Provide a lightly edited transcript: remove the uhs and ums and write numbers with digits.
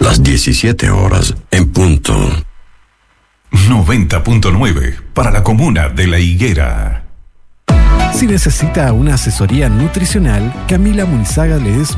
las 17 horas en punto. 90.9 para la comuna de La Higuera. Si necesita una asesoría nutricional, Camila Munizaga le es